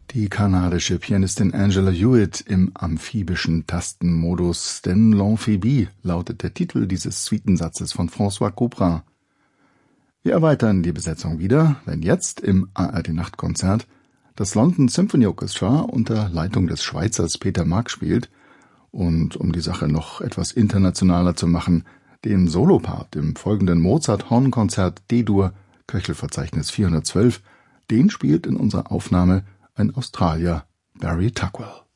Die kanadische Pianistin Angela Hewitt im amphibischen Tastenmodus, denn L'Amphibie lautet der Titel dieses Suitensatzes von François Couperin. Wir erweitern die Besetzung wieder, wenn jetzt im ARD-Nachtkonzert das London Symphony Orchestra unter Leitung des Schweizers Peter Mark spielt und um die Sache noch etwas internationaler zu machen, den Solopart im folgenden Mozart-Hornkonzert D-Dur, Köchelverzeichnis 412, den spielt in unserer Aufnahme ein Australier, Barry Tuckwell.